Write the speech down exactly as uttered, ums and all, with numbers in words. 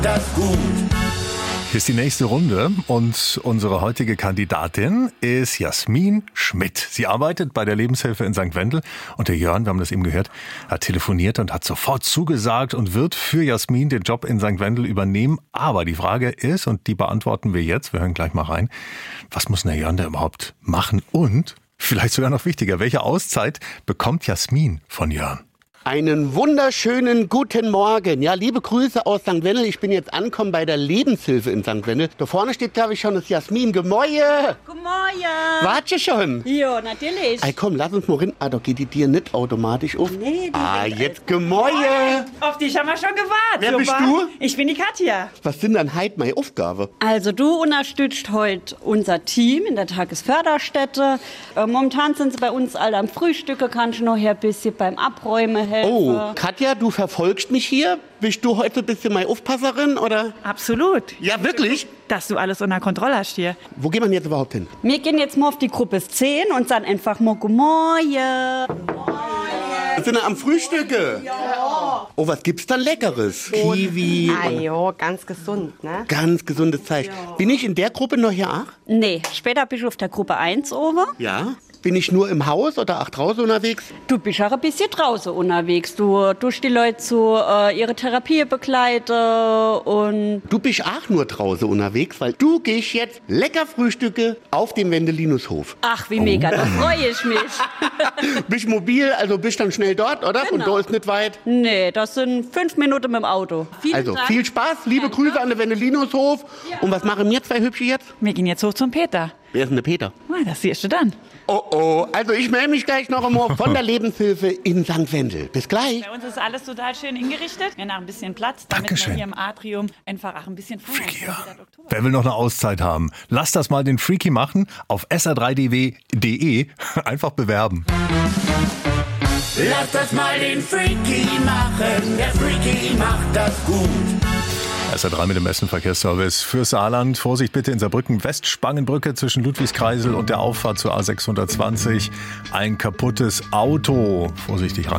das gut. Hier ist die nächste Runde und unsere heutige Kandidatin ist Jasmin Schmidt. Sie arbeitet bei der Lebenshilfe in Sankt Wendel und der Jörn, wir haben das eben gehört, hat telefoniert und hat sofort zugesagt und wird für Jasmin den Job in Sankt Wendel übernehmen. Aber die Frage ist, und die beantworten wir jetzt, wir hören gleich mal rein, was muss der Jörn da überhaupt machen? Und vielleicht sogar noch wichtiger, welche Auszeit bekommt Jasmin von Jörn? Einen wunderschönen guten Morgen. Ja, liebe Grüße aus Sankt Wendel. Ich bin jetzt angekommen bei der Lebenshilfe in Sankt Wendel. Da vorne steht, glaube ich, schon das Jasmin. Gemäue! Guten Morgen! Wart ihr schon? Ja, natürlich. Ey, komm, lass uns mal rein. Ah, da geht die Tür nicht automatisch auf. Nee, die ah, geht jetzt Gemäue! Auf dich haben wir schon gewartet. Wer Super. bist du? Ich bin die Katja. Was sind dann heute meine Aufgabe? Also du unterstützt heute unser Team in der Tagesförderstätte. Äh, momentan sind sie bei uns alle am Frühstücke, kannst du noch hier ein bisschen beim Abräumen helfen. Oh, Katja, du verfolgst mich hier. Bist du heute ein bisschen meine Aufpasserin, oder? Absolut. Ja, wirklich? Dass du alles unter Kontrolle hast hier. Wo geht man jetzt überhaupt hin? Wir gehen jetzt mal auf die Gruppe zehn und sagen einfach mal Guten Morgen. Sind wir am Frühstücke? Ja. Oh, was gibt's da Leckeres? Kiwi. Ah und jo, ganz gesund, ne? ganz gesundes Zeug. Bin ich in der Gruppe noch hier auch? Nee, später bist du auf der Gruppe eins oben. Ja. Bin ich nur im Haus oder auch draußen unterwegs? Du bist auch ein bisschen draußen unterwegs. Du tust die Leute zu äh, ihre Therapie begleiten und... Du bist auch nur draußen unterwegs, weil du gehst jetzt lecker Frühstücke auf dem Wendelinushof. Ach, wie mega, da freue ich mich. Bist mobil, also bist dann schnell dort, oder? Genau. Und da ist nicht weit. Nee, das sind fünf Minuten mit dem Auto. Vielen Also Dank. viel Spaß, liebe Grüße an den Wendelinushof. Und was machen wir zwei Hübsche jetzt? Wir gehen jetzt hoch zum Peter. Wer ist denn der Peter? Na, das siehst du dann. Oh oh, also ich melde mich gleich noch einmal von der Lebenshilfe in Sankt Wendel. Bis gleich. Bei uns ist alles total schön ingerichtet. Wir haben ein bisschen Platz, damit Dankeschön. wir hier im Atrium einfach auch ein bisschen feiern. Freaky, ja. Wer will noch eine Auszeit haben? Lasst das mal den Freaky machen. Auf s r drei d w punkt d e einfach bewerben. Lass das mal den Freaky machen. Der Freaky macht das gut. S R drei mit dem Essen Verkehrsservice für Saarland. Vorsicht bitte in Saarbrücken, Westspangenbrücke zwischen Ludwigskreisel und der Auffahrt zur A sechshundertzwanzig. Ein kaputtes Auto. Vorsichtig ran.